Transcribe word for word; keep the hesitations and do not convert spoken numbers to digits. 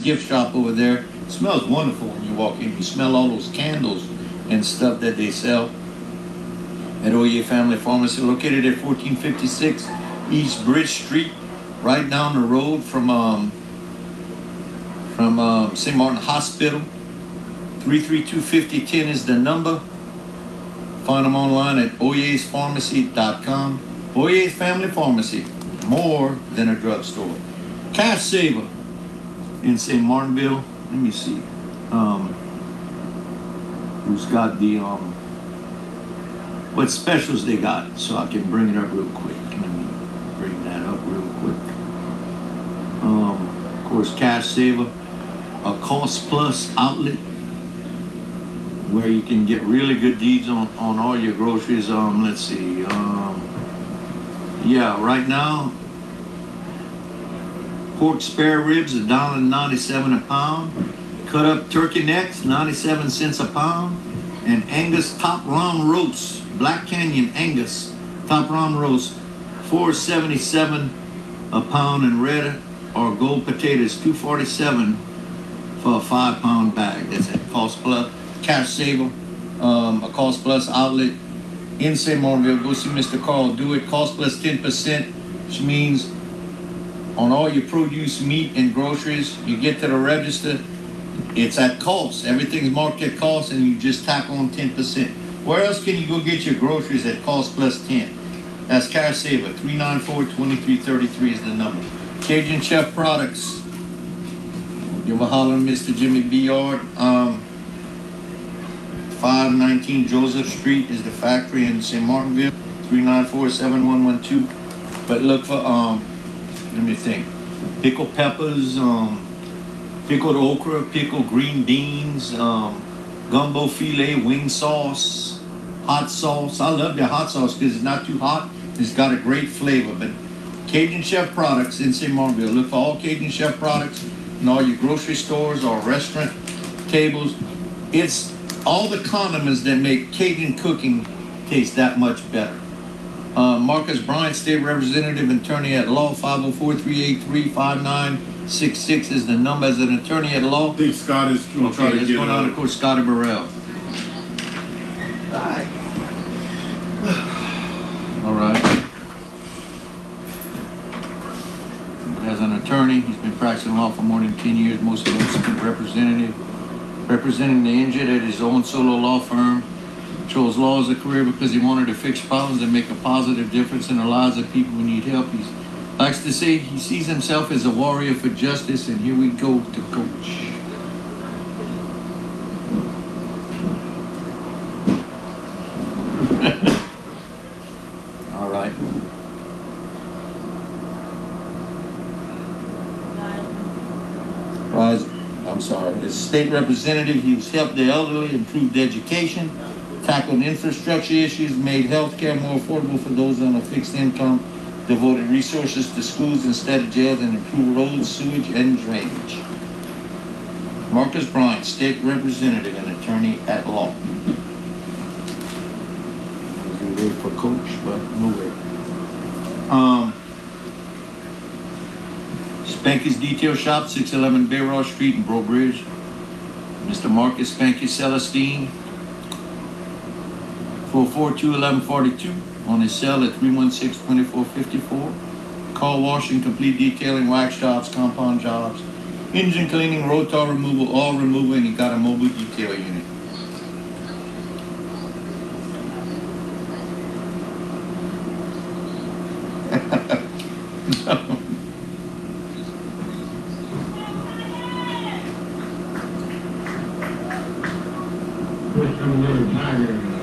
gift shop over there. It smells wonderful when you walk in. You smell all those candles and stuff that they sell at Oye Family Pharmacy, located at fourteen fifty-six East Bridge Street, right down the road from um, from um, Saint Martin Hospital. three three two, five oh one oh is the number. Find them online at oyes pharmacy dot com. Oyes Family Pharmacy, more than a drugstore. Cash Saver in Saint Martinville. Let me see. Um, who's got the um, what specials they got, so I can bring it up real quick. Let me bring that up real quick. Um, of course, Cash Saver, a Cost Plus outlet where you can get really good deals on, on all your groceries. Um, let's see. Um, yeah, right now, pork spare ribs, a dollar ninety-seven a pound. Cut up turkey necks, ninety-seven cents a pound. And Angus top round roast, Black Canyon Angus top round roast, four seventy-seven a pound. And red or gold potatoes, two forty-seven for a five pound bag. That's at Cost Plus. Cash Saver, um, a Cost Plus outlet in Saint Martinville. Go see Mister Carl Do It. Cost Plus ten percent, which means on all your produce, meat, and groceries, you get to the register, it's at cost. Everything's marked at cost, and you just tack on ten percent. Where else can you go get your groceries at Cost Plus ten? That's Cash Saver. three nine four, two three three three is the number. Cajun Chef Products. Give a holler to Mister Jimmy Beard. Um, five nineteen Joseph Street is the factory in Saint Martinville. three nine four, seven one one two. But look for, um, let me think, pickled peppers, um, pickled okra, pickled green beans, um, gumbo filet, wing sauce, hot sauce. I love their hot sauce because it's not too hot. It's got a great flavor. But Cajun Chef Products in Saint Martinville. Look for all Cajun Chef products in all your grocery stores or restaurant tables. It's all the condiments that make Cajun cooking taste that much better. Uh, Marcus Bryant, State Representative, Attorney at Law, five oh four, three eight three, five nine six six is the number as an attorney at law. I think Scott is going to Okay, try to let's get go down, it. of course, Scotty Burrell. Alright. Alright. As an attorney, he's been practicing law for more than ten years, most of those have been representative, representing the injured at his own solo law firm. Chose law as a career because he wanted to fix problems and make a positive difference in the lives of people who need help. He likes to say he sees himself as a warrior for justice, and here we go to Coach. All right. Rise. I'm sorry. As state representative, he's helped the elderly, improved education, tackled infrastructure issues, made health care more affordable for those on a fixed income, devoted resources to schools instead of jails, and improved roads, sewage, and drainage. Marcus Bryant, State Representative and Attorney at Law. We wait for Coach, but no way. Um, Spanky's Detail Shop, six eleven Bayrock Street in Breaux Bridge. Mister Marcus Spanky Celestine, four four two, eleven forty-two, on his cell at three one six, two four five four. Car washing, complete detailing, wax jobs, compound jobs, engine cleaning, rotor removal, all removal, and he got a mobile detail unit. Push from another tiger.